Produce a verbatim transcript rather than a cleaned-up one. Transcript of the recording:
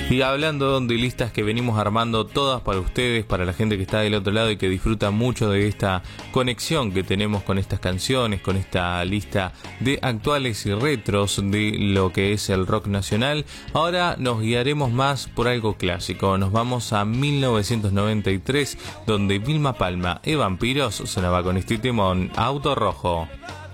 Y hablando de listas que venimos armando todas para ustedes, para la gente que está del otro lado y que disfruta mucho de esta conexión que tenemos con estas canciones, con esta lista de actuales y retros de lo que es el rock nacional, ahora nos guiaremos más por algo clásico. Nos vamos a mil novecientos noventa y tres, donde Vilma Palma y Vampiros sonaba con este temón, Auto Rojo.